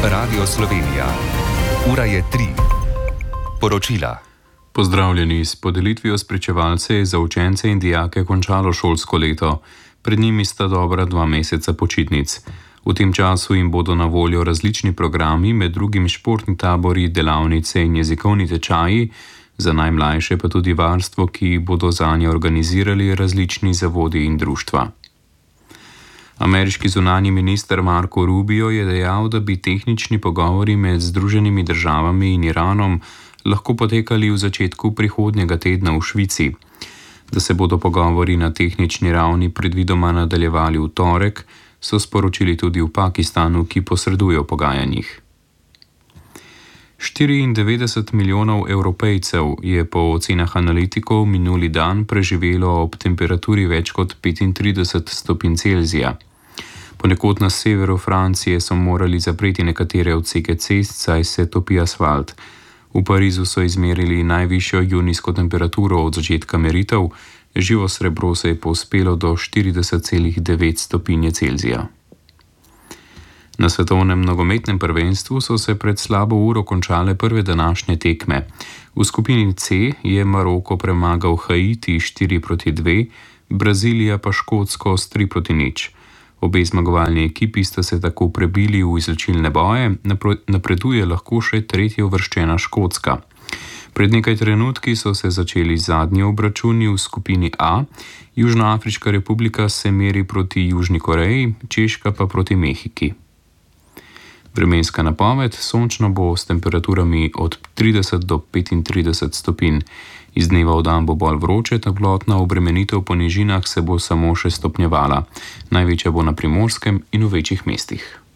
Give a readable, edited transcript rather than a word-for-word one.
Radio Slovenija. Ura je 3. Poročila. Pozdravljeni. S podelitvijo spričevalce je za učence in dijake končalo šolsko leto. Pred njimi sta dobra 2 meseca počitnic. V tem času jim bodo na voljo različni programi, med drugim športni tabori, delavnice in jezikovni tečaji, za najmlajše pa tudi varstvo, ki bodo zanje organizirali različni zavodi in društva. Ameriški zunanji minister Marco Rubio je dejal, da bi tehnični pogovori med Združenimi državami in Iranom lahko potekali v začetku prihodnjega tedna v Švici. Da se bodo pogovori na tehnični ravni predvidoma nadaljevali v torek, so sporočili tudi v Pakistanu, ki posreduje v pogajanjih. 94 milijonov Evropejcev je po ocenah analitikov minuli dan preživelo ob temperaturi več kot 35 stopinj Celzija. Ponekod na severu Francije so morali zapreti nekatere odseke cest, saj se topi asfalt. V Parizu so izmerili najvišjo junijsko temperaturo od začetka meritev, živo srebro se je povzpelo do 40,9 stopinje Celzija. Na svetovnem nogometnem prvenstvu so se pred slabo uro končale prve današnje tekme. V skupini C je Maroko premagal Haiti 4-2, Brazilija pa Škotsko s 3-0. Obe zmagovalni ekipi sta se tako prebili v izločilne boje, napreduje lahko še tretja uvrščena Škotska. Pred nekaj trenutki so se začeli zadnji obračuni v skupini A, Južnoafriška republika se meri proti Južni Koreji, Češka pa proti Mehiki. Vremenska napoved: sončno bo s temperaturami od 30 do 35 stopinj. Iz dneva v dan bo bolj vroče, toplotna obremenitev po nižinah se bo samo še stopnjevala. Največja bo na Primorskem in v večjih mestih.